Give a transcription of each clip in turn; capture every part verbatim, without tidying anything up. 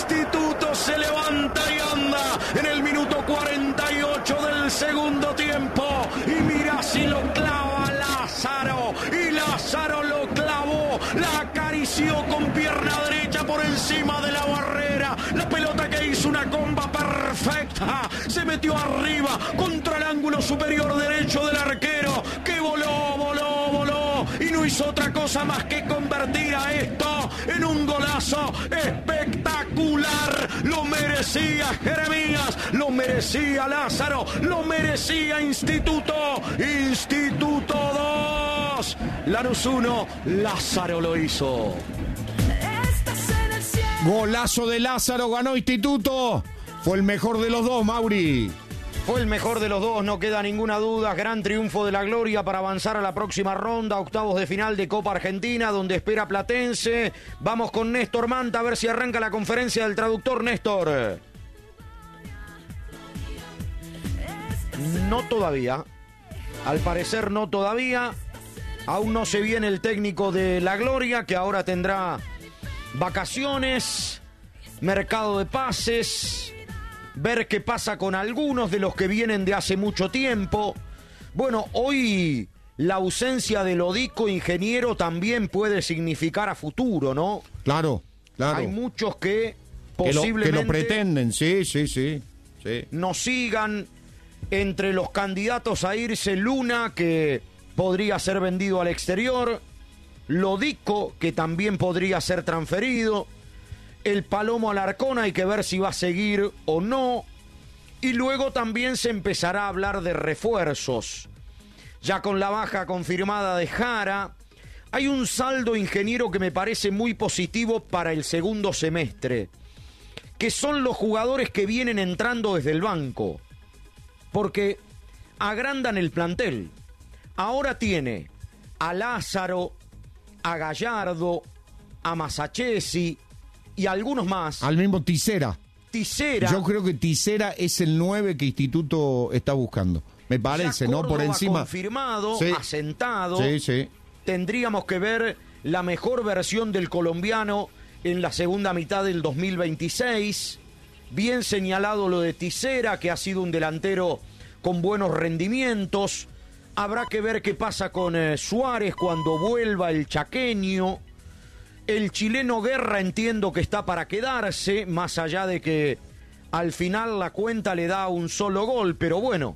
Instituto se levanta y anda en el minuto cuarenta y ocho del segundo tiempo. Y mira si lo clava Lázaro. Y Lázaro lo clavó. La acarició con pierna derecha por encima de la barrera. La pelota que hizo una comba perfecta. Se metió arriba contra el ángulo superior derecho del arquero. Que voló, voló, voló. Y no hizo otra cosa más que convertir a esto en un golazo espectacular. Lo merecía Jeremías, lo merecía Lázaro, lo merecía Instituto. Instituto dos, Lanús uno, Lázaro lo hizo. Golazo de Lázaro, ganó Instituto. Fue el mejor de los dos, Mauri. Fue el mejor de los dos, no queda ninguna duda. Gran triunfo de la Gloria para avanzar a la próxima ronda, octavos de final de Copa Argentina, donde espera Platense. Vamos con Néstor Manta a ver si arranca la conferencia del traductor. Néstor. No todavía. Al parecer no todavía. Aún no se viene el técnico de la Gloria, que ahora tendrá vacaciones, mercado de pases, ver qué pasa con algunos de los que vienen de hace mucho tiempo. Bueno, hoy la ausencia del Odico ingeniero también puede significar a futuro, ¿no? Claro, claro. Hay muchos que que posiblemente lo, que lo pretenden, sí, sí, sí, sí. nos sigan. Entre los candidatos a irse, Luna, que podría ser vendido al exterior, Lodico, que también podría ser transferido, el Palomo Alarcón, hay que ver si va a seguir o no, y luego también se empezará a hablar de refuerzos. Ya con la baja confirmada de Jara, hay un saldo, ingeniero, que me parece muy positivo para el segundo semestre, que son los jugadores que vienen entrando desde el banco, porque agrandan el plantel. Ahora tiene a Lázaro, a Gallardo, a Masachesi y a algunos más. Al mismo Tisera. Tisera. Yo creo que Tisera es el nueve que Instituto está buscando. Me parece, ¿no? Por encima. Confirmado, sí. asentado. Sí, sí. Tendríamos que ver la mejor versión del colombiano en la segunda mitad del dos mil veintiséis. Bien señalado lo de Tisera, que ha sido un delantero con buenos rendimientos. Habrá que ver qué pasa con eh, Suárez cuando vuelva el chaqueño. El chileno Guerra entiendo que está para quedarse, más allá de que al final la cuenta le da un solo gol, pero bueno.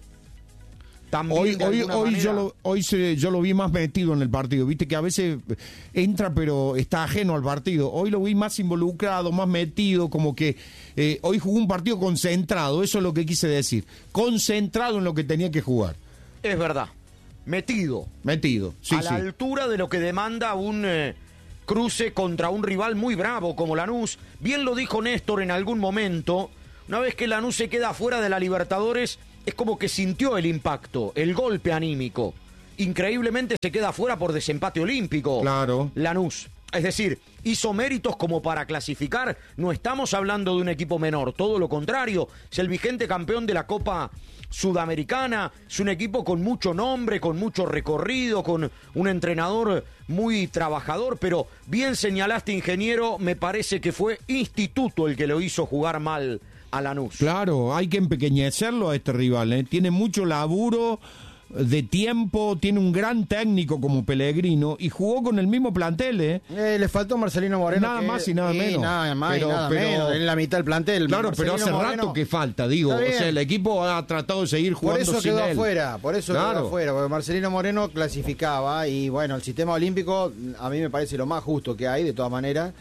También hoy hoy, hoy, manera... yo, lo, hoy se, yo lo vi más metido en el partido, viste que a veces entra pero está ajeno al partido. Hoy lo vi más involucrado, más metido, como que eh, hoy jugó un partido concentrado, eso es lo que quise decir, concentrado en lo que tenía que jugar. Es verdad, metido. Metido, sí, a sí. la altura de lo que demanda un eh, cruce contra un rival muy bravo como Lanús. Bien lo dijo Néstor en algún momento, una vez que Lanús se queda fuera de la Libertadores, es como que sintió el impacto, el golpe anímico. Increíblemente se queda fuera por desempate olímpico. Claro. Lanús. Es decir, hizo méritos como para clasificar. No estamos hablando de un equipo menor, todo lo contrario. Es el vigente campeón de la Copa Sudamericana. Es un equipo con mucho nombre, con mucho recorrido, con un entrenador muy trabajador. Pero bien señalaste, ingeniero, me parece que fue Instituto el que lo hizo jugar mal a Lanús. Claro, hay que empequeñecerlo a este rival, ¿eh? Tiene mucho laburo de tiempo, tiene un gran técnico como Pellegrino y jugó con el mismo plantel, ¿eh? eh le faltó Marcelino Moreno. Nada que, más y nada eh, menos. Nada más pero, y nada pero, menos. En la mitad del plantel. Claro, Marcelino pero hace Moreno, rato que falta, digo. O sea, el equipo ha tratado de seguir jugando por eso sin quedó él. afuera, por eso claro. quedó afuera, porque Marcelino Moreno clasificaba y bueno, el sistema olímpico a mí me parece lo más justo que hay, de todas maneras,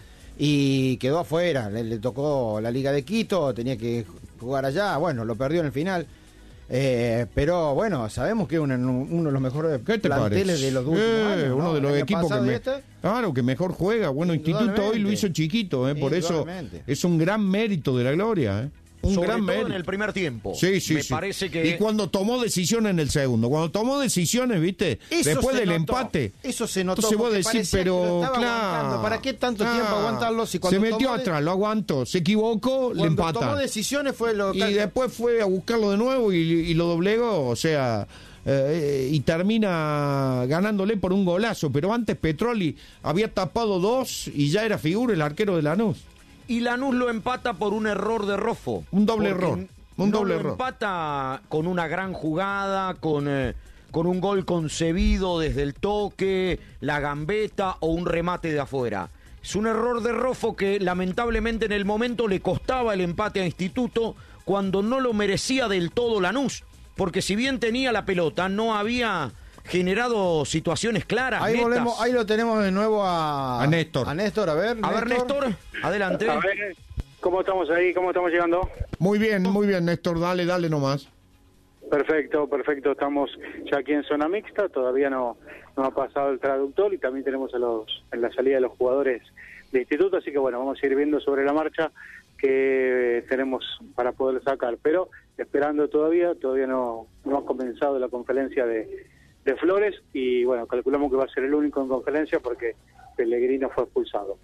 y quedó afuera. Le, le tocó la Liga de Quito, tenía que jugar allá, bueno, lo perdió en el final. Eh, pero bueno, sabemos que es uno, uno de los mejores planteles parece? de los últimos eh, años, uno ¿no? de los equipos que, me, este, claro, que mejor juega. Bueno, Instituto hoy lo hizo chiquito, eh, por eso es un gran mérito de la Gloria, eh. Un Sobre gran todo mérito. en el primer tiempo. Sí, sí, Me sí. parece que... Y cuando tomó decisiones en el segundo, cuando tomó decisiones, viste, eso después del notó, empate. Eso se notó. Entonces vos decís, pero claro, ¿para qué tanto claro, tiempo aguantarlo? Si cuando se metió tomó atrás, lo aguantó, se equivocó, le empata. Cuando tomó decisiones fue lo y después fue a buscarlo de nuevo y, y lo doblegó, o sea, eh, y termina ganándole por un golazo. Pero antes Petroli había tapado dos y ya era figura el arquero de Lanús. y Lanús lo empata por un error de Roffo. Un doble Porque error, un no doble lo error. empata con una gran jugada, con, eh, con un gol concebido desde el toque, la gambeta o un remate de afuera. Es un error de Roffo que lamentablemente en el momento le costaba el empate a Instituto cuando no lo merecía del todo Lanús. Porque si bien tenía la pelota, no había generado situaciones claras. Ahí netas. volvemos, ahí lo tenemos de nuevo a, A Néstor. A Néstor, a ver. A ver, Néstor, adelante. A ver, ¿cómo estamos ahí? ¿Cómo estamos llegando? Muy bien, muy bien, Néstor, dale, dale nomás. Perfecto, perfecto. Estamos ya aquí en zona mixta, todavía no, no ha pasado el traductor y también tenemos a los en la salida de los jugadores de Instituto, así que bueno, vamos a ir viendo sobre la marcha que tenemos para poder sacar, pero esperando todavía, todavía no, no ha comenzado la conferencia de, de Flores y bueno, calculamos que va a ser el único en conferencia porque Pellegrino fue expulsado.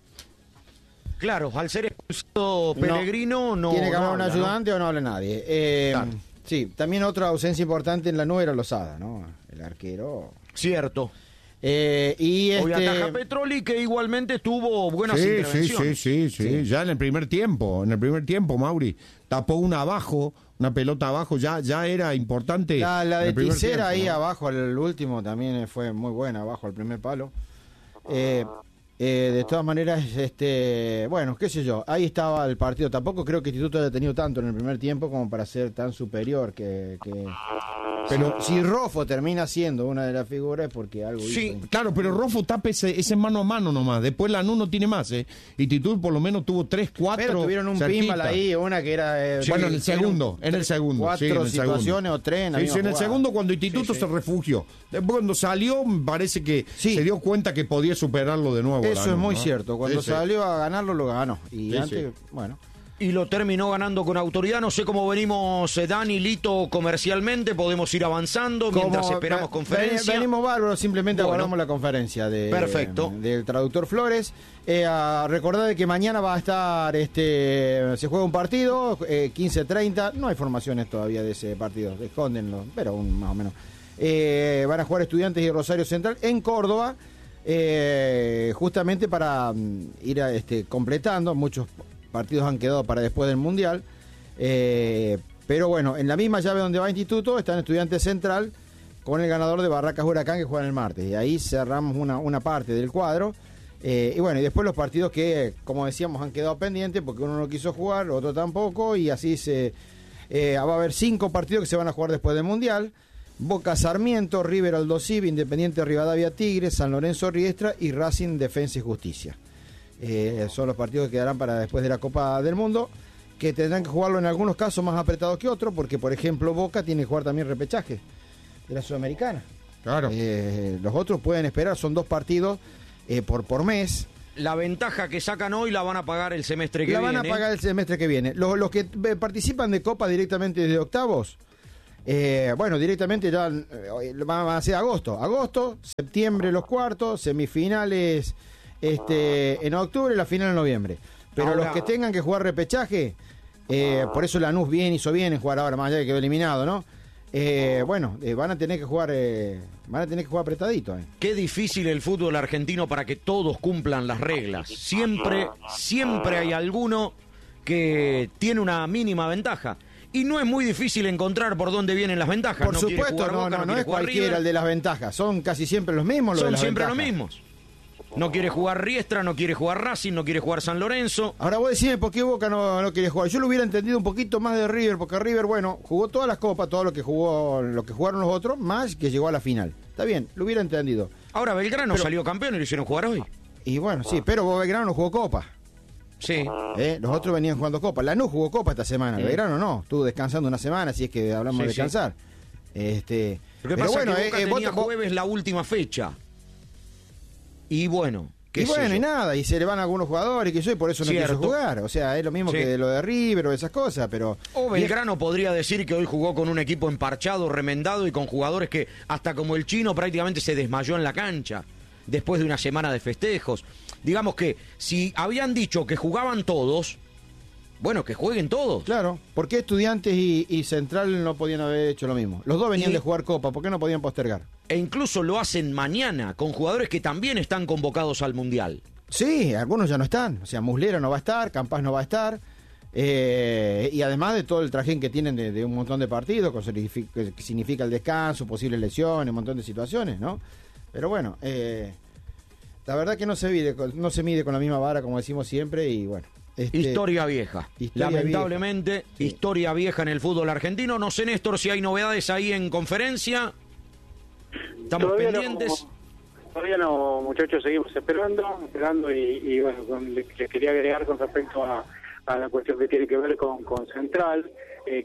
Claro, al ser expulsado Pellegrino no. Tiene que haber no un habla, ayudante, ¿no? O no habla nadie. Eh, Claro. Sí, también otra ausencia importante en la nube era Lozada, ¿no? El arquero. Cierto. Eh, y Hoy este, ataja Petroli, que igualmente tuvo buenas Sí, sí, intervenciones. sí, sí, sí, ya en el primer tiempo, en el primer tiempo, Mauri, tapó una abajo, una pelota abajo, ya, ya era importante. la, la en de el primer Tisera tiempo, ahí ¿no? abajo, el último también fue muy buena, abajo al primer palo. Eh, eh, de todas maneras, este, bueno, qué sé yo, ahí estaba el partido. Tampoco creo que Instituto haya tenido tanto en el primer tiempo como para ser tan superior. Que, que... Pero si Roffo termina siendo una de las figuras es porque algo Sí, hizo. Claro, pero Rofo tapa ese, ese mano a mano nomás. Después Lanús no tiene más, ¿eh? Instituto por lo menos tuvo tres, cuatro. Pero tuvieron un cerquita. pinball ahí, una que era... eh, Bueno, en el tuvieron segundo, en el segundo. Cuatro sí, en el situaciones segundo. o tres en la Sí, misma sí, en el jugada. segundo cuando Instituto Sí, sí. se refugió. Después cuando salió, me parece que Sí. se dio cuenta que podía superarlo de nuevo. Eso Lanús, es muy ¿no? cierto. Cuando Sí, sí. salió a ganarlo, lo ganó. Y Sí, antes, sí. bueno... Y lo terminó ganando con autoridad. No sé cómo venimos, eh, Dani, Lito, comercialmente. Podemos ir avanzando mientras Como esperamos ve- conferencia. Venimos bárbaros, simplemente Bueno. aguardamos la conferencia de, Perfecto. del traductor Flores. Eh, a recordar de que mañana va a estar, este se juega un partido, eh, quince treinta, no hay formaciones todavía de ese partido, escóndenlo, pero un, más o menos. Eh, van a jugar Estudiantes y Rosario Central en Córdoba, eh, justamente para mm, ir a, este, completando, muchos partidos han quedado para después del Mundial. Eh, pero bueno, en la misma llave donde va Instituto están Estudiantes Central con el ganador de Barracas Huracán que juegan el martes. Y ahí cerramos una, una parte del cuadro. Eh, y bueno, y después los partidos que, como decíamos, han quedado pendientes porque uno no quiso jugar, otro tampoco. Y así se eh, va a haber cinco partidos que se van a jugar después del Mundial. Boca Sarmiento, River Aldosivi, Independiente Rivadavia Tigres, San Lorenzo Riestra y Racing Defensa y Justicia. Eh, son los partidos que quedarán para después de la Copa del Mundo, que tendrán que jugarlo en algunos casos más apretados que otros, porque por ejemplo Boca tiene que jugar también repechaje de la Sudamericana. Claro. Eh, los otros pueden esperar, son dos partidos eh, por, por mes. La ventaja que sacan hoy la van a pagar el semestre que La viene. van a pagar el semestre que viene. Los, los que eh, participan de Copa directamente desde octavos, eh, bueno, directamente ya eh, van a ser agosto. Agosto, septiembre los cuartos, semifinales este en octubre y la final en noviembre. Pero Ahora- los que tengan que jugar repechaje, eh, por eso Lanús bien hizo bien en jugar ahora, más allá de que quedó eliminado, ¿no? Eh, bueno, eh, van a tener que jugar eh, van a tener que jugar apretadito. Eh. Qué difícil el fútbol argentino para que todos cumplan las reglas. Siempre, siempre hay alguno que tiene una mínima ventaja. Y no es muy difícil encontrar por dónde vienen las ventajas. Por no quiere supuesto, jugar no, Boca, no, no quiere es jugar cualquiera River. el de las ventajas, son casi siempre los mismos los de Son las siempre los ventajas. mismos. No quiere jugar Riestra, no quiere jugar Racing, no quiere jugar San Lorenzo. Ahora vos decime por qué Boca no, no quiere jugar. Yo lo hubiera entendido un poquito más de River, porque River, bueno, jugó todas las copas, todo lo que jugó, lo que jugaron los otros, más que llegó a la final. Está bien, lo hubiera entendido. Ahora Belgrano Pero- salió campeón y lo hicieron jugar hoy. Y bueno, sí, pero vos Belgrano no jugó copa. Sí. ¿eh? Los otros venían jugando copa. Lanús jugó copa esta semana, Sí. Belgrano no. Estuvo descansando una semana, si es que hablamos Sí, de sí. descansar. Este, Lo que pero pasa bueno, es que eh, Boca eh, vos- tenía vos- jueves la última fecha. Y bueno, qué y sé bueno, yo. y nada, y se le van algunos jugadores que yo y por eso no Cierto. quiso jugar. O sea, es lo mismo Sí. que lo de River o esas cosas, pero... O Belgrano podría decir que hoy jugó con un equipo emparchado, remendado y con jugadores que hasta como el chino prácticamente se desmayó en la cancha después de una semana de festejos. Digamos que si habían dicho que jugaban todos, bueno, que jueguen todos. Claro, ¿por qué Estudiantes y, y Central no podían haber hecho lo mismo? Los dos venían Y- de jugar Copa, ¿por qué no podían postergar? E incluso lo hacen mañana con jugadores que también están convocados al Mundial. Sí, algunos ya no están. O sea, Muslera no va a estar, Campas no va a estar. Eh, y además de todo el trajín que tienen de, de un montón de partidos, que significa, que significa el descanso, posibles lesiones, un montón de situaciones, ¿no? Pero bueno, eh, la verdad que no se mide, no se mide con la misma vara, como decimos siempre, y bueno. Este, historia vieja. Historia Lamentablemente, vieja. Sí. historia vieja en el fútbol argentino. No sé, Néstor, si hay novedades ahí en conferencia. Estamos Todavía pendientes. No, todavía no, muchachos, seguimos esperando, esperando y, y bueno, con, les quería agregar con respecto a, a la cuestión que tiene que ver con, con Central, eh,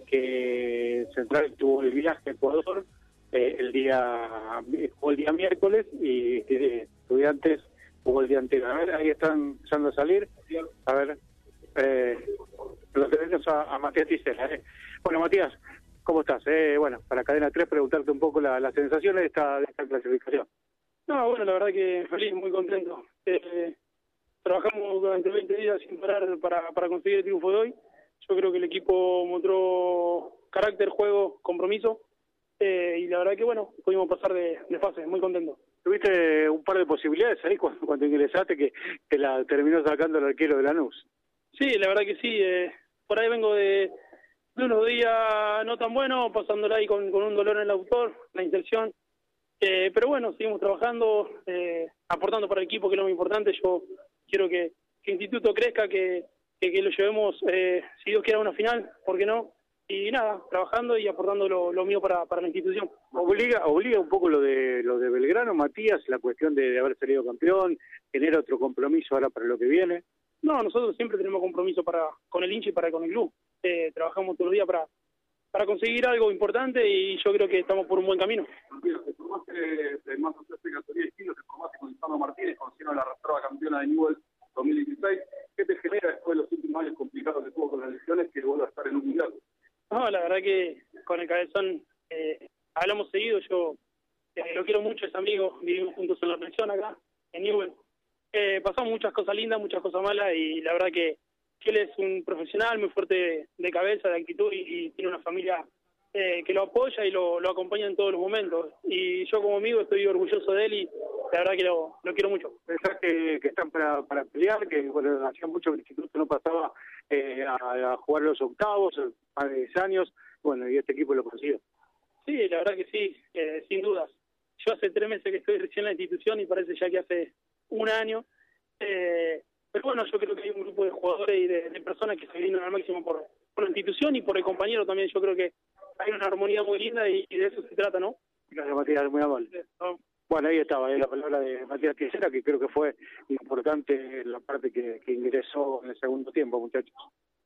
que Central tuvo el viaje a Ecuador eh, el día jugó el día miércoles y eh, Estudiantes jugó el día anterior. A ver, ahí están empezando a salir. A ver, eh, lo tenemos a, a Matías Tisera. Eh. Bueno, Matías, ¿cómo estás? Eh, bueno, para Cadena tres preguntarte un poco las la sensaciones de esta, de esta clasificación. No, bueno, la verdad que feliz, muy contento. Eh, trabajamos durante veinte días sin parar para, para conseguir el triunfo de hoy. Yo creo que el equipo mostró carácter, juego, compromiso. Eh, y la verdad que, bueno, pudimos pasar de, de fase, muy contento. Tuviste un par de posibilidades ahí cuando, cuando ingresaste que, que la terminó sacando el arquero de Lanús. Sí, la verdad que sí. Eh, por ahí vengo de, de unos días no tan buenos, pasándola ahí con, con un dolor en el autor, la inserción. Eh, pero bueno, seguimos trabajando, eh, aportando para el equipo, que es lo más importante. Yo quiero que, que el instituto crezca, que, que, que lo llevemos, eh, si Dios quiere, a una final, ¿por qué no? Y nada, trabajando y aportando lo, lo mío para, para la institución. Obliga obliga un poco lo de lo de Belgrano, Matías, la cuestión de, de haber salido campeón, genera otro compromiso ahora para lo que viene. No, nosotros siempre tenemos compromiso para con el hincha y para con el club. Eh, trabajamos todos los días para para conseguir algo importante y yo creo que estamos por un buen camino. Te formaste en más de categoría de estilo, te formaste con Lisandro Martínez, conocieron la reserva campeona de Newell's dos mil dieciséis. ¿Qué te genera después de los últimos años complicados que tuvo con las lesiones que vuelva a estar en un mundial? No, la verdad que con el Cabezón eh, hablamos seguido. Yo eh, lo quiero mucho, es amigo, vivimos juntos en la pensión acá, en Newell's. Eh, pasamos muchas cosas lindas, muchas cosas malas y la verdad que que él es un profesional muy fuerte de, de cabeza, de actitud y, y tiene una familia eh, que lo apoya y lo, lo acompaña en todos los momentos. Y yo como amigo estoy orgulloso de él y la verdad que lo, lo quiero mucho. Pensás que, que están para, para pelear, que bueno, hacía mucho que el instituto no pasaba eh, a, a jugar los octavos, más de diez años, bueno, y este equipo lo consiguió. Sí, la verdad que sí, eh, sin dudas. Yo hace tres meses que estoy recién en la institución y parece ya que hace un año. Eh, Pero bueno, yo creo que hay un grupo de jugadores y de, de personas que se brindan al máximo por, por la institución y por el compañero también. Yo creo que hay una armonía muy linda y, y de eso se trata, ¿no? Gracias, Matías, muy amable. ¿No? Bueno, ahí estaba eh, la palabra de Matías Tisera, que creo que fue importante la parte que, que ingresó en el segundo tiempo, muchachos.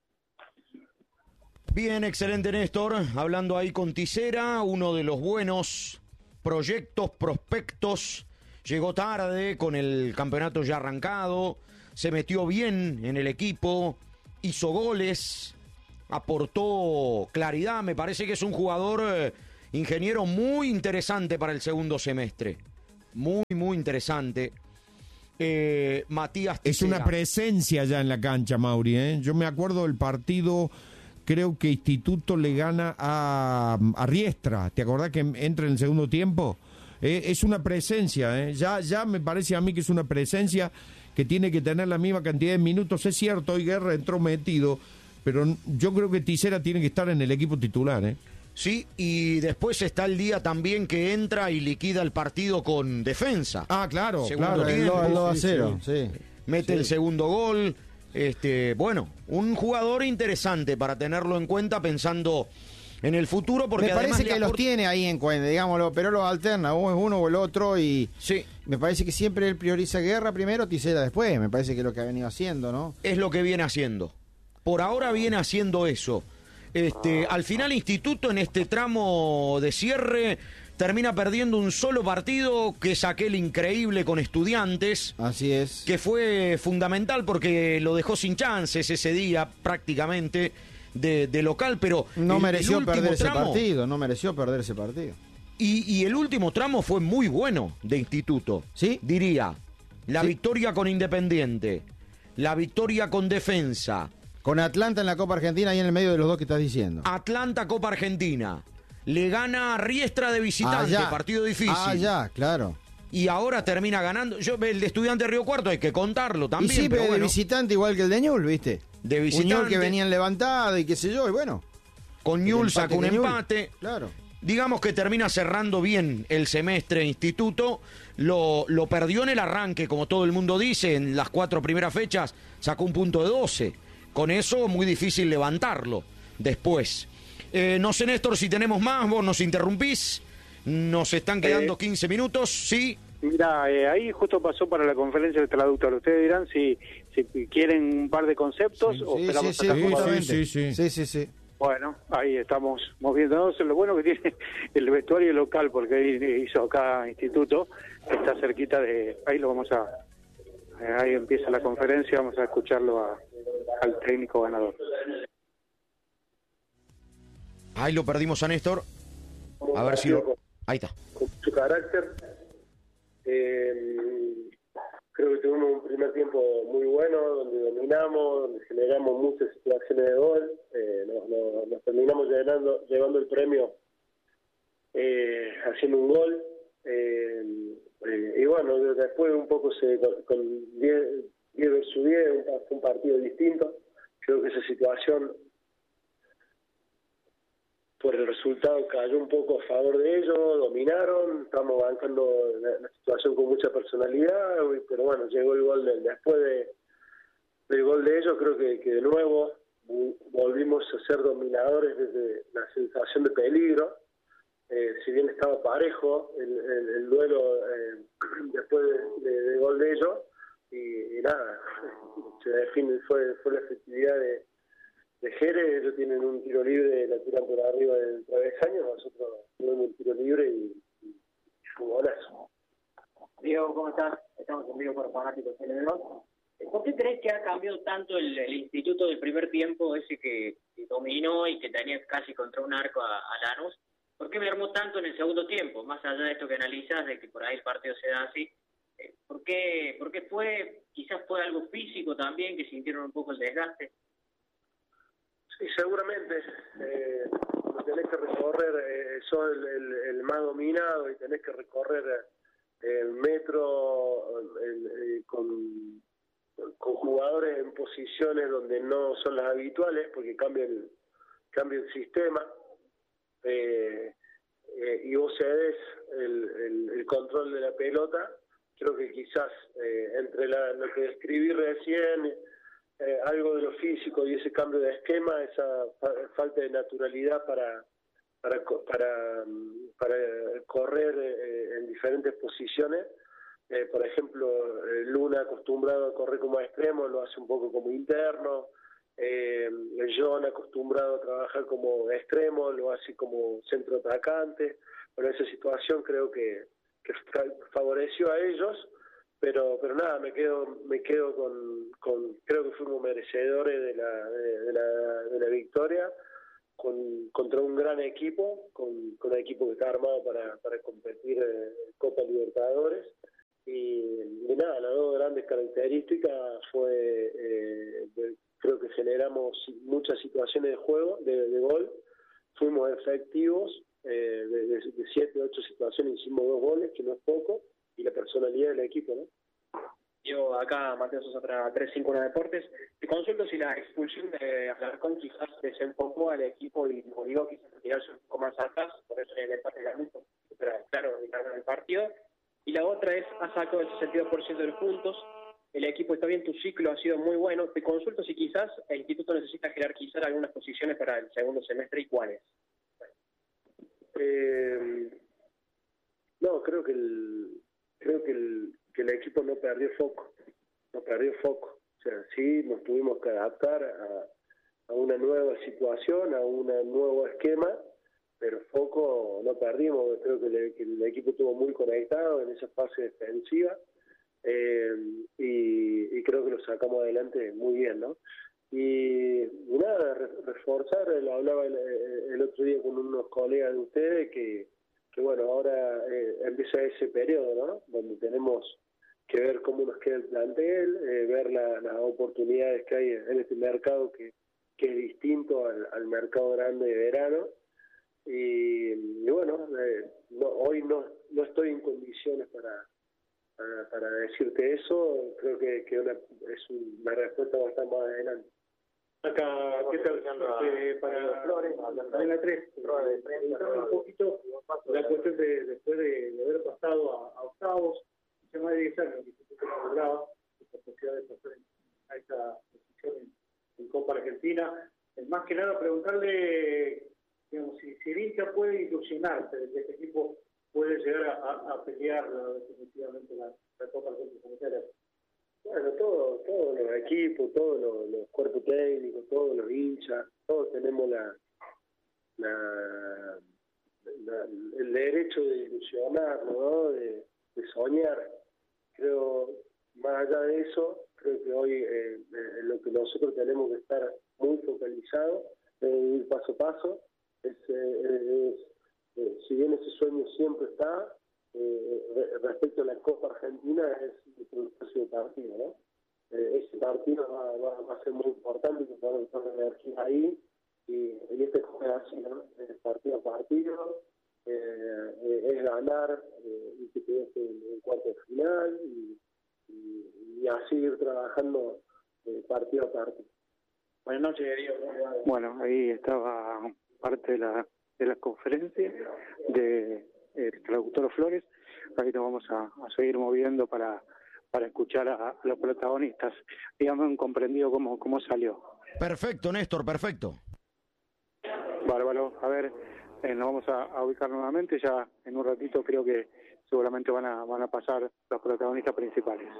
Bien, excelente, Néstor. Hablando ahí con Tisera, uno de los buenos proyectos, prospectos. Llegó tarde con el campeonato ya arrancado. Se metió bien en el equipo, hizo goles, aportó claridad. Me parece que es un jugador, eh, ingeniero, muy interesante para el segundo semestre. Muy, muy interesante. Eh, Matías Tisera. Es una presencia ya en la cancha, Mauri. ¿eh? Yo me acuerdo del partido, creo que Instituto le gana a, a Riestra. ¿Te acordás que entra en el segundo tiempo? Eh, es una presencia. ¿eh? Ya, ya me parece a mí que es una presencia que tiene que tener la misma cantidad de minutos. Es cierto, hoy Guerra entró metido, pero yo creo que Tisera tiene que estar en el equipo titular. ¿eh? Sí, y después está el día también que entra y liquida el partido con Defensa. Ah, claro, Segundo claro. El tiempo. dos a cero, sí. Mete Sí. el segundo gol. Este, bueno, un jugador interesante para tenerlo en cuenta pensando en el futuro, porque me parece además que le los aport- tiene ahí en cuenta, digámoslo, pero los alterna, o es uno o el otro y Sí, me parece que siempre él prioriza Guerra primero, Tisera después, me parece que es lo que ha venido haciendo, ¿no? es lo que viene haciendo. Por ahora viene haciendo eso. Este, al final Instituto en este tramo de cierre termina perdiendo un solo partido, que es aquel increíble con Estudiantes, Así es. que fue fundamental porque lo dejó sin chances ese día prácticamente de, de local, pero No el- mereció el último perder ese tramo- partido, no mereció perder ese partido. Y, y el último tramo fue muy bueno de Instituto. ¿Sí? Diría, la Sí. victoria con Independiente, la victoria con Defensa, Con Atlanta en la Copa Argentina ahí en el medio de los dos que estás diciendo. Atlanta Copa Argentina, le gana a Riestra de visitante, Allá. partido difícil. Ah, ya, claro. y ahora termina ganando. Yo el de Estudiante de Río Cuarto hay que contarlo Y también. sí, pero pero de bueno, visitante igual que el de Ñul, ¿viste? de Un visitante. Ñul que venían levantado y qué sé yo, y bueno. Con el Ñul empate sacó un de Ñul. empate. Claro. Digamos que termina cerrando bien el semestre Instituto. Lo, lo perdió en el arranque, como todo el mundo dice, en las cuatro primeras fechas sacó un punto de doce. Con eso muy difícil levantarlo después. Eh, no sé, Néstor, si tenemos más, vos nos interrumpís. Nos están quedando Eh, quince minutos, sí. Mira, eh, ahí justo pasó para la conferencia del traductor. Ustedes dirán si, si quieren un par de conceptos o Sí, esperamos sí, a sí, acá. justamente. sí, sí. Sí, sí, sí. Bueno, ahí estamos moviéndonos. Lo bueno que tiene el vestuario local, porque ahí hizo acá Instituto, que está cerquita de... Ahí lo vamos a... eh, Ahí empieza la conferencia, vamos a escucharlo a- al técnico ganador. Ahí lo perdimos a Néstor. A ver si lo... Ahí está. Con su carácter. Eh, creo que tuvimos un primer tiempo muy bueno, donde dominamos, donde generamos muchas situaciones de gol. Eh, nos, nos- nos terminamos llevando, llevando el premio eh, haciendo un gol. Eh, eh, y bueno, de- después un poco se con diez versus diez, un, pa- un partido distinto. Creo que esa situación, por el resultado, cayó un poco a favor de ellos, dominaron, estamos bancando la, la situación con mucha personalidad, pero bueno, llegó el gol del- después de, del gol de ellos, creo que, que de nuevo vo- volvimos a ser dominadores desde la sensación de peligro. Eh, si bien estaba parejo el, el, el duelo eh, después de, de, de gol de ellos, y, y nada, se define, fue, fue la efectividad de de Jerez. Ellos tienen un tiro libre, la tiran por arriba del travesaño, nosotros tenemos un tiro libre y, y fue un golazo. Diego, ¿cómo estás? Estamos en vivo por Fanáticos N B A. ¿Por qué crees que ha cambiado tanto el, el instituto del primer tiempo, ese que, que dominó y que tenía casi contra un arco a, a Lanús? ¿Por qué mermó tanto en el segundo tiempo? Más allá de esto que analizas, de que por ahí el partido se da así, eh, ¿por qué, por qué fue, quizás fue algo físico también, que sintieron un poco el desgaste? Sí, seguramente. Eh, cuando tenés que recorrer, eh, sos el, el, el más dominado y tenés que recorrer eh, el metro el, el, con, con jugadores en posiciones donde no son las habituales, porque cambia el, cambia el sistema, eh, eh, y vos cedés el, el, el control de la pelota. Creo que quizás eh, entre la, lo que describí recién, Eh, algo de lo físico y ese cambio de esquema, esa fa- falta de naturalidad para para para, para correr eh, en diferentes posiciones. Eh, por ejemplo, eh, Luna, acostumbrado a correr como extremo, lo hace un poco como interno. Eh, John, acostumbrado a trabajar como extremo, lo hace como centro atacante. Bueno, esa situación creo que, que favoreció a ellos. Pero pero nada, me quedo me quedo con, con creo que fuimos merecedores de la de, de la, de la victoria con, contra un gran equipo, con, con un equipo que está armado para, para competir en Copa Libertadores. Y, y nada, las dos grandes características fue eh, de, creo que generamos muchas situaciones de juego, de, de gol, fuimos efectivos, eh, de, de, de siete, ocho situaciones hicimos dos goles, que no es poco, y la personalidad del equipo, ¿no? Yo acá, Mateo Sosa, para tres cinco uno Deportes. Te consulto si la expulsión de Alarcón quizás desenfocó al equipo y lo obligó quizás a tirarse un poco más atrás, por eso el empate ganó, pero claro, ganaron el partido. Y la otra es, ha sacado el sesenta y dos por ciento de los puntos, el equipo está bien, tu ciclo ha sido muy bueno. Te consulto si quizás el instituto necesita jerarquizar algunas posiciones para el segundo semestre y cuáles. Eh, no, creo que el creo que el, que el equipo no perdió foco, no perdió foco. O sea, sí nos tuvimos que adaptar a, a una nueva situación, a un nuevo esquema, pero foco no perdimos. Creo que, le, que el equipo estuvo muy conectado en esa fase defensiva, eh, y, y creo que lo sacamos adelante muy bien, ¿no? Y, y nada, re, reforzar, lo hablaba el, el otro día con unos colegas de ustedes, que que bueno, ahora eh, empieza ese periodo, ¿no? Donde tenemos que ver cómo nos queda el plantel, eh, ver la, las oportunidades que hay en este mercado que, que es distinto al, al mercado grande de verano. Y, y bueno, eh, no, hoy no, no estoy en condiciones para, para, para decirte eso. Creo que, que una, es una respuesta bastante más adelante. Acá, ¿qué tal? Eh, para Flores, en la tres, preguntarme un poquito la cuestión de después de, de haber pasado a, a octavos, hace más de diez años que se lograba esta posibilidad de pasar a esta posición en, en Copa Argentina. Eh, más que nada preguntarle, digamos, si, si el hincha puede ilusionarse de que este equipo puede llegar a, a, a pelear definitivamente la, la Copa Argentina. Bueno, todo, todos los equipos, todos los, los cuerpos técnicos, todos los hinchas, todos tenemos la, la, la el derecho de ilusionar, ¿no? De, de soñar. Creo, más allá de eso, creo que hoy eh, eh, lo que nosotros tenemos que estar muy focalizados es ir paso a paso. Es, eh, es, eh, si bien ese sueño siempre está, Eh, respecto a la Copa Argentina, es el próximo partido, ¿no? Eh, ese partido va, va, va a ser muy importante, que podamos poner energía ahí, y, y este es así, ¿no? Es partido a partido, eh, eh, es ganar eh, y que te des en cuarto de final, y, y, y así ir trabajando eh, partido a partido. Buenas noches, Darío. Bueno, ahí estaba parte de la, de la conferencia de el traductor Flores. Ahí nos vamos a, a seguir moviendo para, para escuchar a, a los protagonistas. Dígame un comprendido cómo, cómo salió. Perfecto, Néstor, perfecto. Bárbaro. A ver, eh, nos vamos a, a ubicar nuevamente. Ya en un ratito creo que seguramente van a, van a pasar los protagonistas principales.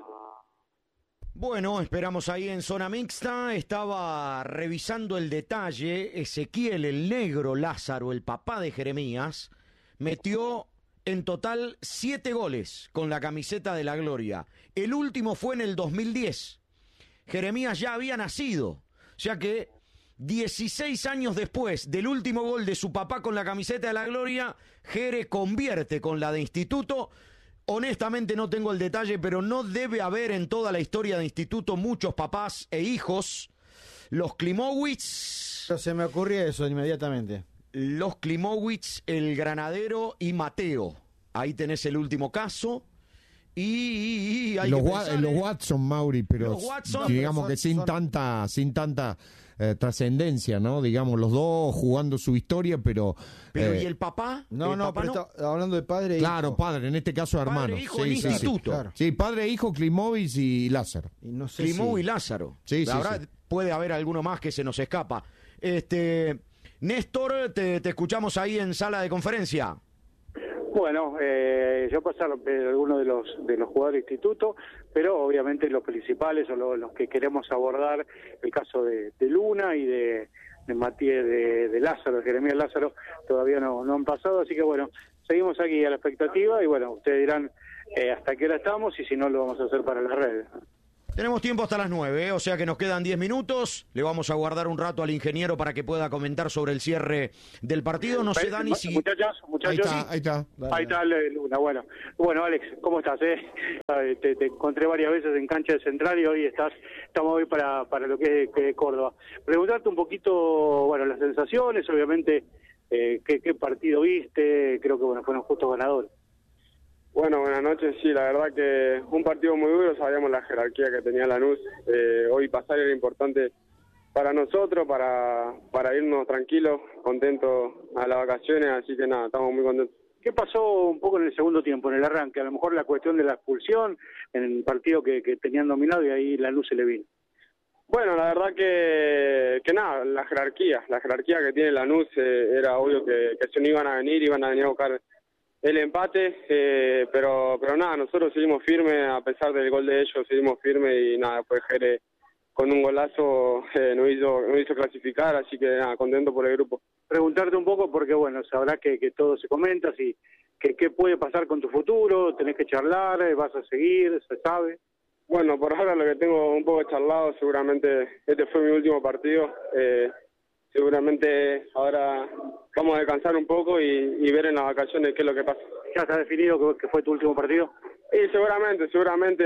Bueno, esperamos ahí en zona mixta. Estaba revisando el detalle. Ezequiel, el negro Lázaro, el papá de Jeremías, metió en total siete goles con la camiseta de la Gloria. El último fue en el dos mil diez. Jeremías ya había nacido. O sea que dieciséis años después del último gol de su papá con la camiseta de la Gloria, Jere convierte con la de Instituto. Honestamente no tengo el detalle, pero no debe haber en toda la historia de Instituto muchos papás e hijos. Los Klimowicz... Pero se me ocurrió eso inmediatamente. Los Klimowicz, el Granadero y Mateo. Ahí tenés el último caso. Y, y, y hay los, que wa pensar, los ¿eh? Watson, Mauri, pero Watson, digamos son, que sin son... tanta sin tanta eh, trascendencia, ¿no? Digamos, los dos jugando su historia, pero... Pero eh, ¿y el papá? No, ¿El no, papá pero no? está hablando de padre e Claro, hijo. padre, en este caso Padre, hermano. hijo, sí, en sí, instituto. Sí. Claro. Sí, padre, hijo, Klimowicz y Lázaro. Y no sé Klimov si... y Lázaro. Sí, sí, Ahora sí. puede haber alguno más que se nos escapa. Este, Néstor, te, te escuchamos ahí en sala de conferencia. Bueno, eh, yo pasé a algunos de los de los jugadores de instituto, pero obviamente los principales o los, los que queremos abordar, el caso de, de Luna y de, de Matías, de, de Lázaro, de Jeremías Lázaro, todavía no, no han pasado, así que bueno, seguimos aquí a la expectativa y bueno, ustedes dirán eh, hasta qué hora estamos y si no lo vamos a hacer para las redes. Tenemos tiempo hasta las nueve, ¿eh? O sea que nos quedan diez minutos. Le vamos a guardar un rato al ingeniero para que pueda comentar sobre el cierre del partido. No sé, Dani, si... Muchachos, muchachos. Ahí está, ahí está. Dale, Ahí está Luna, bueno. Bueno, Alex, ¿cómo estás? Eh? Te, te encontré varias veces en cancha de Central y hoy estás, estamos hoy para, para lo que es, que es Córdoba. Preguntarte un poquito, bueno, las sensaciones, obviamente, eh, ¿qué, qué partido viste? Creo que, bueno, fueron justos ganadores. Bueno, buenas noches. Sí, la verdad que un partido muy duro, sabíamos la jerarquía que tenía Lanús. Eh, hoy pasar era importante para nosotros, para, para irnos tranquilos, contentos a las vacaciones, así que nada, estamos muy contentos. ¿Qué pasó un poco en el segundo tiempo, en el arranque? A lo mejor la cuestión de la expulsión, en el partido que, que tenían dominado y ahí Lanús se le vino. Bueno, la verdad que, que nada, la jerarquía, la jerarquía que tiene Lanús, eh, era obvio que, que se no iban a venir, iban a venir a buscar el empate, eh, pero pero nada, nosotros seguimos firmes, a pesar del gol de ellos, seguimos firmes y nada, después Jere con un golazo eh, nos hizo, nos hizo clasificar, así que nada, contento por el grupo. Preguntarte un poco, porque bueno, sabrás que, que todo se comenta, si que qué puede pasar con tu futuro, tenés que charlar, vas a seguir, se sabe. Bueno, por ahora lo que tengo un poco charlado, seguramente este fue mi último partido, eh, seguramente ahora vamos a descansar un poco y, y ver en las vacaciones qué es lo que pasa. ¿Ya está definido que, que fue tu último partido? Y seguramente, seguramente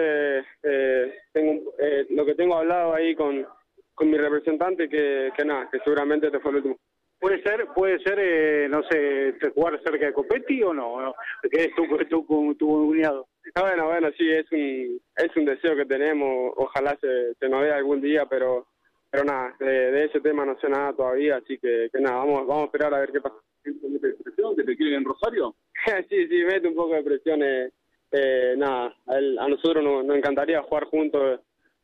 eh, tengo eh, lo que tengo hablado ahí con, con mi representante, que, que nada, que seguramente este fue el último. Puede ser, puede ser, eh, no sé, jugar cerca de Copetti o no, ¿no? Porque es tu, tu, tu, tu cuñado. Ah, bueno, bueno, sí, es un, es un deseo que tenemos, ojalá se, se nos dé algún día, pero pero nada, de, de ese tema no sé nada todavía, así que, que nada, vamos vamos a esperar a ver qué pasa. ¿Presión que te quieren en Rosario? sí, sí, mete un poco de presión, eh, eh, nada, a, él, a nosotros nos, nos encantaría jugar juntos,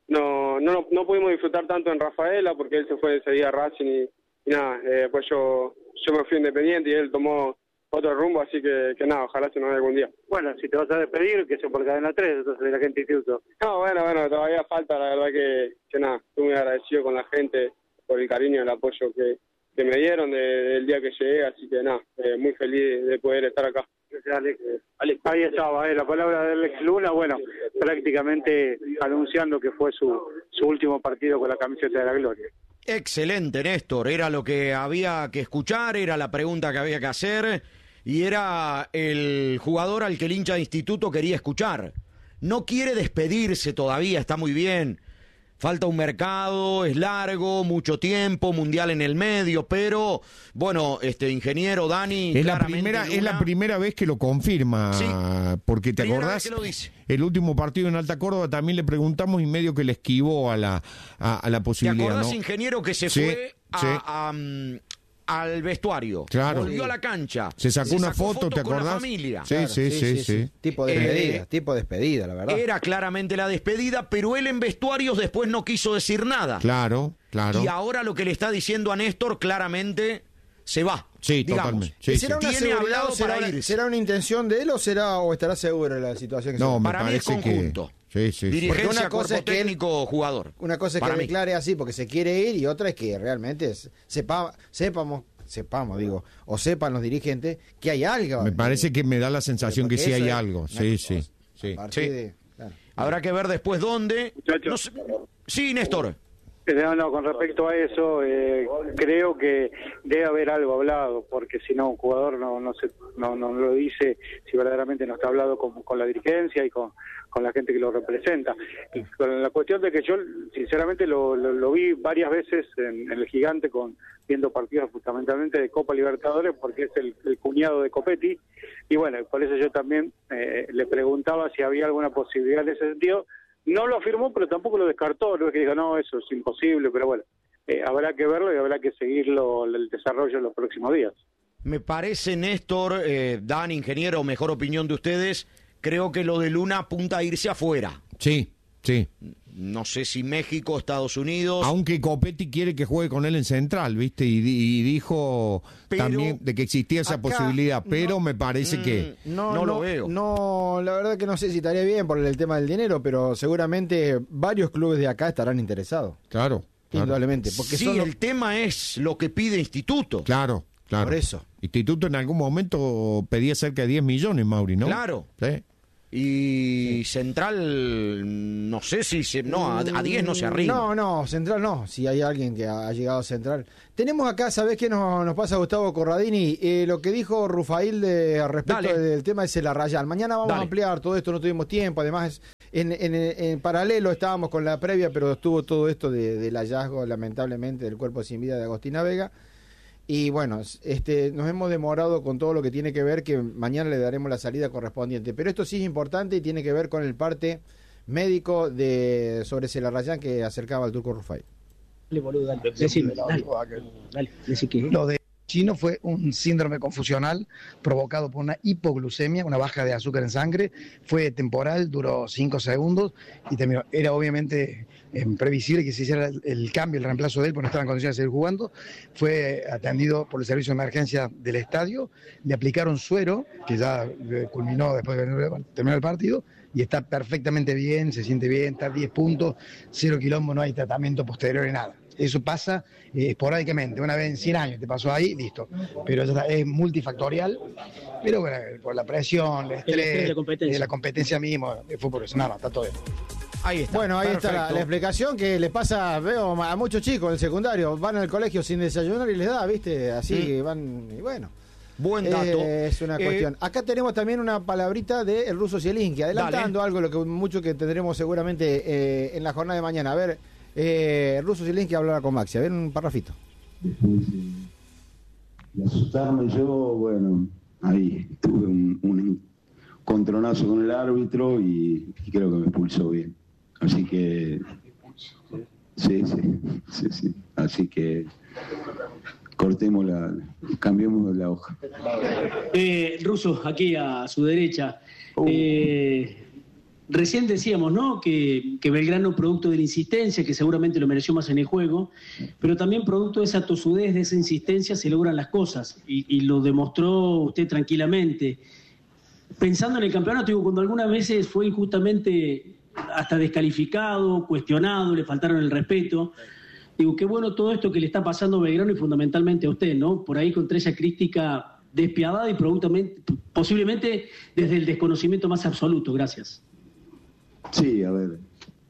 no, no no pudimos disfrutar tanto en Rafaela porque él se fue ese día a Racing y, y nada, eh, pues yo, yo me fui Independiente y él tomó otro rumbo, así que, que nada, ojalá se nos dé algún día. Bueno, si te vas a despedir, que sea por Cadena tres, entonces de la gente instituto. No, bueno, bueno, todavía falta, la verdad que, que nada, estoy muy agradecido con la gente por el cariño y el apoyo que, que me dieron de, del día que llegué, así que nada, eh, muy feliz de poder estar acá. Alex. Alex. Ahí estaba, eh, la palabra de Alex Luna, bueno, prácticamente anunciando que fue su, su último partido con la camiseta de la Gloria. Excelente, Néstor, era lo que había que escuchar, era la pregunta que había que hacer y era el jugador al que el hincha de Instituto quería escuchar. No quiere despedirse todavía, está muy bien. Falta un mercado, es largo, mucho tiempo, mundial en el medio, pero bueno, este ingeniero Dani, es la primera Luna, es la primera vez que lo confirma, sí, porque te primera acordás vez que lo dice. El último partido en Alta Córdoba también le preguntamos y medio que le esquivó a la a, a la posibilidad. ¿Te acordás, ¿no? ingeniero, que se sí, fue a, sí. a, a, al vestuario? Claro. Volvió a la cancha. Se sacó se una sacó foto, ¿te con acordás? la familia. Sí, Claro, sí, sí, sí, sí, sí. Tipo de despedida, Eh, tipo de despedida, la verdad. Era claramente la despedida, pero él en vestuarios después no quiso decir nada. Claro, claro. Y ahora lo que le está diciendo a Néstor claramente se va. Sí, digamos. totalmente. Sí, ¿Será sí. una Tiene seguridad hablado o será, para una, irse. será una intención de él o será o estará seguro de la situación que No, se me Para mí es parece que conjunto. sí, sí, sí. Dirigencia, Porque una cosa cuerpo es que él- técnico, jugador. Una cosa es Para que mí. declare así porque se quiere ir y otra es que realmente es- sepa, sepamos, sepamos, digo, o sepan los dirigentes que hay algo. Me parece que me da la sensación que Porque sí eso hay es algo. una Sí, cosa. sí, sí. A partir Sí. de- claro. Habrá que ver después dónde. No sé- Sí, Néstor. No, no, con respecto a eso, eh, creo que debe haber algo hablado, porque si no, un jugador no no, se, no no lo dice si verdaderamente no está hablado con, con la dirigencia y con, con la gente que lo representa. Y con la cuestión de que yo, sinceramente, lo, lo, lo vi varias veces en, en el Gigante, con viendo partidos fundamentalmente de Copa Libertadores, porque es el, el cuñado de Copetti, y bueno, por eso yo también eh, le preguntaba si había alguna posibilidad en ese sentido. No lo afirmó, pero tampoco lo descartó, no es que diga, no, eso es imposible, pero bueno, eh, habrá que verlo y habrá que seguirlo, el desarrollo en los próximos días. Me parece, Néstor, eh, Dan, ingeniero, mejor opinión de ustedes, creo que lo de Luna apunta a irse afuera. Sí, sí. No sé si México, Estados Unidos. Aunque Copetti quiere que juegue con él en Central, ¿viste? Y, di- y dijo Pero también de que existía esa acá posibilidad, pero no- me parece que... No, No no, lo veo. No, la verdad que no sé si estaría bien por el tema del dinero, pero seguramente varios clubes de acá estarán interesados. Claro, claro. Indudablemente. Porque sí, son los- el tema es lo que pide Instituto. Claro, claro. Por eso. Instituto en algún momento pedía cerca de diez millones, Mauri, ¿no? Claro. Sí. Y Central, no sé si... Se, no, a, a diez no se arriba. No, no, Central no. Si hay alguien que ha, ha llegado a Central. Tenemos acá, ¿sabés qué nos, nos pasa, Gustavo Corradini? Eh, lo que dijo Rufail de, al respecto Dale. del tema es el Arrayán. Mañana vamos Dale. a ampliar todo esto, no tuvimos tiempo. Además, en, en, en paralelo estábamos con la previa, pero estuvo todo esto de, del hallazgo, lamentablemente, del cuerpo sin vida de Agostina Vega. Y bueno, este, nos hemos demorado con todo lo que tiene que ver, que mañana le daremos la salida correspondiente. Pero esto sí es importante y tiene que ver con el parte médico de sobre Celarrayán que acercaba al turco Rufail. Dale, boludo, dale. Decime, dale. Dale, decí que... Lo de Chino fue un síndrome confusional provocado por una hipoglucemia, una baja de azúcar en sangre. Fue temporal, duró cinco segundos y terminó. Era obviamente eh, previsible que se hiciera el, el cambio, el reemplazo de él, porque no estaba en condiciones de seguir jugando. Fue atendido por el servicio de emergencia del estadio. Le aplicaron suero, que ya eh, culminó después de que terminó el partido, y está perfectamente bien, se siente bien, está a diez puntos, cero quilombo, no hay tratamiento posterior ni nada. Eso pasa eh, esporádicamente, una vez en cien años te pasó ahí, listo. Pero ya está, es multifactorial, pero bueno, por la presión, el estrés, El estrés de la competencia. eh, la competencia misma, eh, fue por eso, nada, está todo bien. Ahí está. Bueno, ahí está la, Perfecto. la explicación que le pasa, veo, a muchos chicos del secundario, van al colegio sin desayunar y les da, ¿viste? Así van, y bueno. Buen dato. Eh, es una Eh, cuestión. Acá tenemos también una palabrita de el ruso Zielinski, adelantando algo, lo que mucho que tendremos seguramente eh, en la jornada de mañana. A ver, eh, el ruso Zielinski hablará con Maxi, a ver un parrafito. de asustarme yo, bueno, ahí tuve un, un encontronazo con el árbitro y, y creo que me expulsó bien. Así que... Sí, sí, sí, sí. Así que cortemos la, cambiemos la hoja. Eh, Russo, aquí a su derecha. Eh, recién decíamos, ¿no? Que, que Belgrano, producto de la insistencia, que seguramente lo mereció más en el juego, pero también producto de esa tosudez, de esa insistencia, se logran las cosas. Y, y lo demostró usted tranquilamente. Pensando en el campeonato, digo, cuando algunas veces fue injustamente hasta descalificado, cuestionado, le faltaron el respeto. Digo, qué bueno todo esto que le está pasando a Belgrano y fundamentalmente a usted, ¿no? Por ahí contra esa crítica despiadada y posiblemente desde el desconocimiento más absoluto. Gracias. Sí, a ver.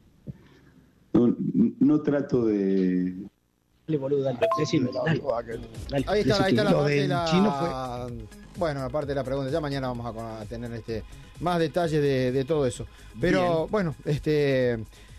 No, no trato de... Dale, boludo, dale. Decime, dale. Dale. Ahí está, ahí está la Lo parte de del la... chino fue... Bueno, aparte de la pregunta, ya mañana vamos a, a tener este más detalles de, de todo eso. Pero bien. Bueno, este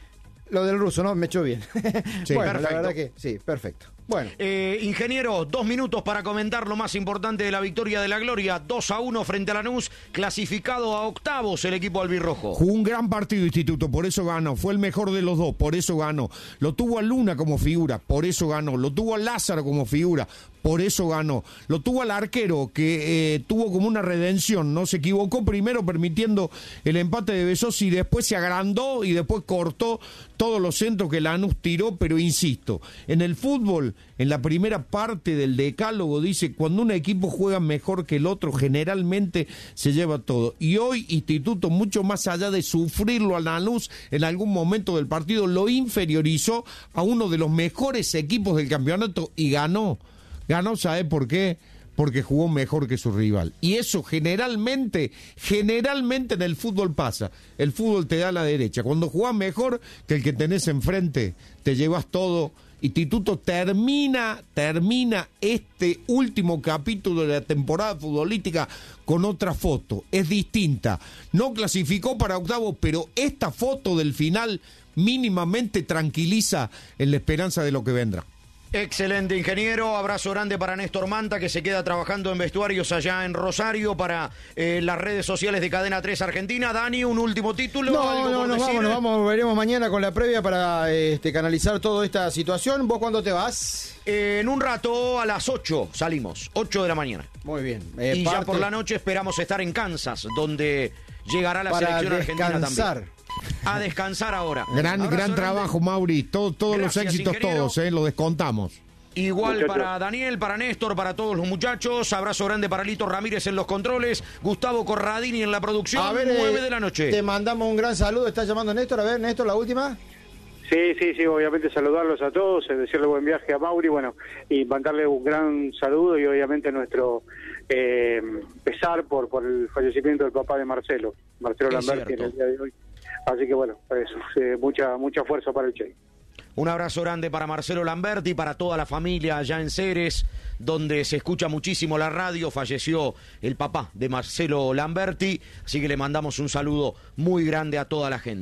lo del ruso, ¿no? Me echó bien. Sí, bueno, perfecto. La verdad que sí, perfecto. Bueno. Eh, ingeniero, dos minutos para comentar lo más importante de la victoria de la Gloria. dos a uno frente a Lanús, clasificado a octavos el equipo albirrojo. Jugó un gran partido Instituto, por eso ganó. Fue el mejor de los dos, por eso ganó. Lo tuvo a Luna como figura, por eso ganó. Lo tuvo a Lázaro como figura, por eso ganó. Lo tuvo al arquero, que eh, tuvo como una redención, ¿no? Se equivocó primero permitiendo el empate de Besos y después se agrandó y después cortó todos los centros que Lanús tiró, pero insisto, en el fútbol, en la primera parte del decálogo dice, cuando un equipo juega mejor que el otro, generalmente se lleva todo. Y hoy Instituto, mucho más allá de sufrirlo a Lanús en algún momento del partido, lo inferiorizó a uno de los mejores equipos del campeonato y ganó. Ganó, ¿sabe por qué? Porque jugó mejor que su rival. Y eso generalmente, generalmente en el fútbol pasa. El fútbol te da la derecha. Cuando jugás mejor que el que tenés enfrente, te llevas todo. Instituto termina, termina este último capítulo de la temporada futbolística con otra foto. Es distinta. No clasificó para octavos, pero esta foto del final mínimamente tranquiliza en la esperanza de lo que vendrá. Excelente, ingeniero. Abrazo grande para Néstor Manta, que se queda trabajando en vestuarios allá en Rosario para eh, las redes sociales de Cadena tres Argentina. Dani, un último título. No, ¿Algo no, por nos decir? vamos, nos vamos, veremos mañana con la previa para este, canalizar toda esta situación. ¿Vos cuándo te vas? Eh, en un rato a las ocho salimos, ocho de la mañana. Muy bien. Eh, y parte... ya por la noche esperamos estar en Kansas, donde llegará la para selección argentina descansar. también. A descansar ahora. Gran, Abrazo gran trabajo, grande. Mauri. Todo, todos Gracias, los éxitos, ingeniero. todos, eh, lo descontamos. Igual Muchachos. para Daniel, para Néstor, para todos los muchachos. Abrazo grande para Lito Ramírez en los controles. Gustavo Corradini en la producción. A ver, nueve eh, de la noche. Te mandamos un gran saludo. ¿Está llamando Néstor? A ver, Néstor, la última. Sí, sí, sí, obviamente saludarlos a todos, eh, decirle buen viaje a Mauri, bueno, y mandarle un gran saludo y obviamente nuestro eh, pesar por, por el fallecimiento del papá de Marcelo, Marcelo Es Lamberti, en cierto. el día de hoy. Así que bueno, eso, eh, mucha mucha fuerza para el Che. Un abrazo grande para Marcelo Lamberti, para toda la familia allá en Ceres, donde se escucha muchísimo la radio. Falleció el papá de Marcelo Lamberti, así que le mandamos un saludo muy grande a toda la gente.